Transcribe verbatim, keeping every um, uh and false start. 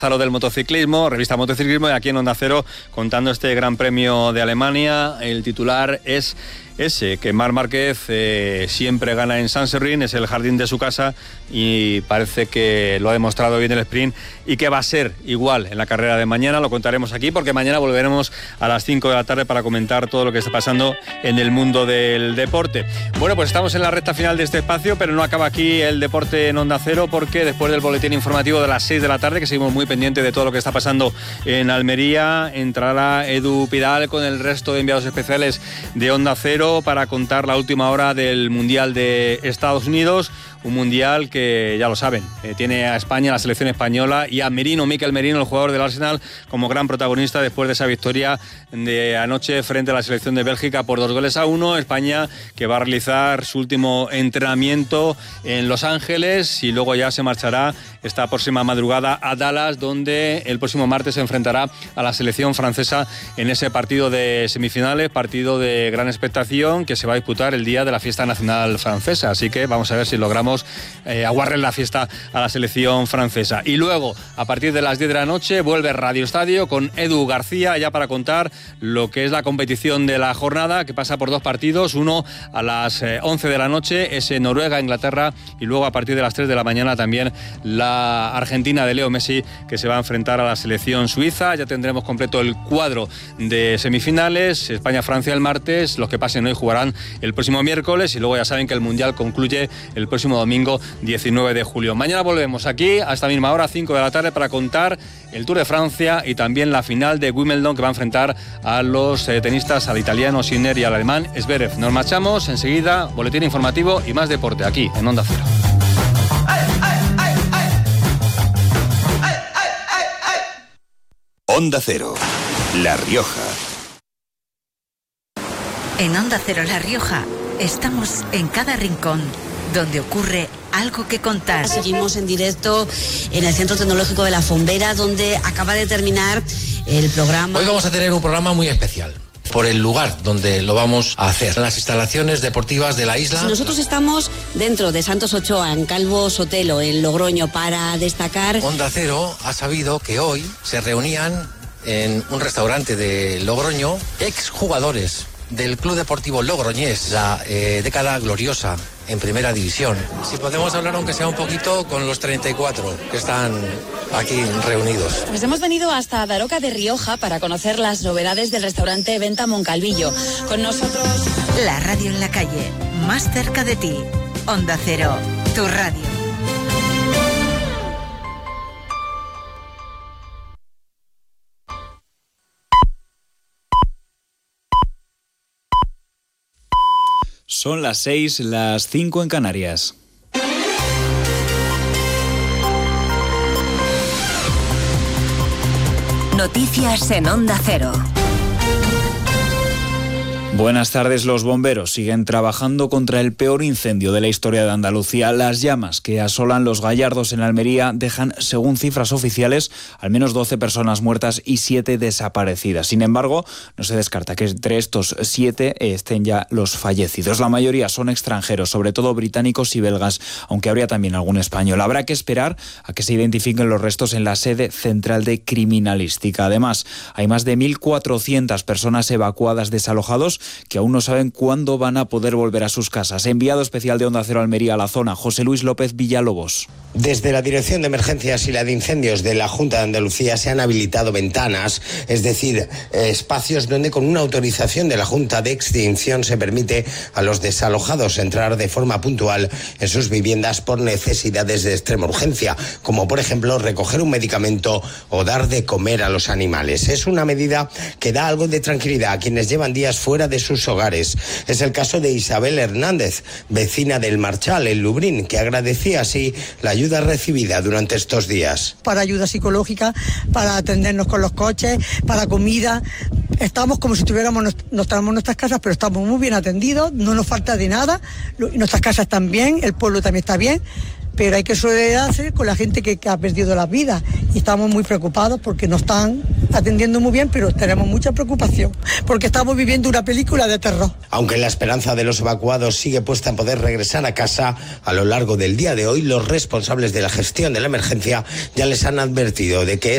Zaro del motociclismo, revista Motociclismo, y aquí en Onda Cero contando este Gran Premio de Alemania. El titular es ese, que Marc Márquez eh, siempre gana en Sachsenring, es el jardín de su casa y parece que lo ha demostrado bien el sprint y que va a ser igual en la carrera de mañana. Lo contaremos aquí porque mañana volveremos a las cinco de la tarde para comentar todo lo que está pasando en el mundo del deporte. Bueno, pues estamos en la recta final de este espacio, pero no acaba aquí el deporte en Onda Cero, porque después del boletín informativo de las seis de la tarde, que seguimos muy pendientes de todo lo que está pasando en Almería, entrará Edu Pidal con el resto de enviados especiales de Onda Cero para contar la última hora del Mundial de Estados Unidos. Un mundial que, ya lo saben, eh, tiene a España, la selección española, y a Merino, Mikel Merino, el jugador del Arsenal, como gran protagonista después de esa victoria de anoche frente a la selección de Bélgica por dos goles a uno. España que va a realizar su último entrenamiento en Los Ángeles y luego ya se marchará esta próxima madrugada a Dallas, donde el próximo martes se enfrentará a la selección francesa en ese partido de semifinales, partido de gran expectación que se va a disputar el día de la fiesta nacional francesa. Así que vamos a ver si logramos Eh, aguarren la fiesta a la selección francesa. Y luego, a partir de las diez de la noche, vuelve Radio Estadio con Edu García, ya para contar lo que es la competición de la jornada, que pasa por dos partidos. Uno a las eh, once de la noche, es en Noruega, Inglaterra, y luego a partir de las tres de la mañana también la Argentina de Leo Messi, que se va a enfrentar a la selección suiza. Ya tendremos completo el cuadro de semifinales. España-Francia el martes, los que pasen hoy jugarán el próximo miércoles, y luego ya saben que el Mundial concluye el próximo domingo diecinueve de julio. Mañana volvemos aquí a esta misma hora, cinco de la tarde, para contar el Tour de Francia y también la final de Wimbledon, que va a enfrentar a los eh, tenistas, al italiano Sinner y al alemán Zverev. Nos marchamos enseguida, boletín informativo y más deporte aquí en Onda Cero. Onda Cero, La Rioja. En Onda Cero La Rioja estamos en cada rincón donde ocurre algo que contar. Seguimos en directo en el Centro Tecnológico de La Fombera, donde acaba de terminar el programa. Hoy vamos a tener un programa muy especial por el lugar donde lo vamos a hacer, las instalaciones deportivas de la isla. Nosotros estamos dentro de Santos Ochoa, en Calvo Sotelo, en Logroño, para destacar. Onda Cero ha sabido que hoy se reunían en un restaurante de Logroño exjugadores del Club Deportivo Logroñés, la eh, década gloriosa en primera división. Si podemos hablar, aunque sea un poquito, con los treinta y cuatro que están aquí reunidos. Pues hemos venido hasta Daroca de Rioja para conocer las novedades del restaurante Venta Moncalvillo. Con nosotros... La radio en la calle, más cerca de ti. Onda Cero, tu radio. Son las seis, las cinco en Canarias. Noticias en Onda Cero. Buenas tardes. Los bomberos siguen trabajando contra el peor incendio de la historia de Andalucía. Las llamas que asolan Los Gallardos en Almería dejan, según cifras oficiales, al menos doce personas muertas y siete desaparecidas. Sin embargo, no se descarta que entre estos siete estén ya los fallecidos. La mayoría son extranjeros, sobre todo británicos y belgas, aunque habría también algún español. Habrá que esperar a que se identifiquen los restos en la sede central de criminalística. Además, hay más de mil cuatrocientas personas evacuadas, desalojados, que aún no saben cuándo van a poder volver a sus casas. Enviado especial de Onda Cero Almería a la zona, José Luis López Villalobos. Desde la Dirección de Emergencias y la de Incendios de la Junta de Andalucía se han habilitado ventanas, es decir, espacios donde con una autorización de la Junta de Extinción se permite a los desalojados entrar de forma puntual en sus viviendas por necesidades de extrema urgencia, como por ejemplo recoger un medicamento o dar de comer a los animales. Es una medida que da algo de tranquilidad a quienes llevan días fuera de sus hogares. Es el caso de Isabel Hernández, vecina del Marchal, en Lubrín, que agradecía así la ayuda recibida durante estos días. Para ayuda psicológica, para atendernos con los coches, para comida. Estamos como si tuviéramos, no estamos en nuestras casas, pero estamos muy bien atendidos, no nos falta de nada. Nuestras casas están bien, el pueblo también está bien. Pero hay que solidarizarse con la gente que, que ha perdido la vida y estamos muy preocupados porque nos están atendiendo muy bien, pero tenemos mucha preocupación porque estamos viviendo una película de terror. Aunque la esperanza de los evacuados sigue puesta en poder regresar a casa, a lo largo del día de hoy los responsables de la gestión de la emergencia ya les han advertido de que